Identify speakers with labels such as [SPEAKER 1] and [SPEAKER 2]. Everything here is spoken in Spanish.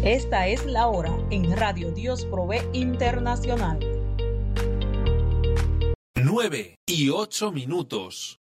[SPEAKER 1] Esta es la hora en Radio Dios Provee Internacional.
[SPEAKER 2] 9:08.